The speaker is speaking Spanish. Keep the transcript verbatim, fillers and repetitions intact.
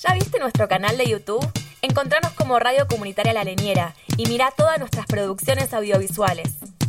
¿Ya viste nuestro canal de YouTube? Encontranos como Radio Comunitaria La Leñera y mirá todas nuestras producciones audiovisuales.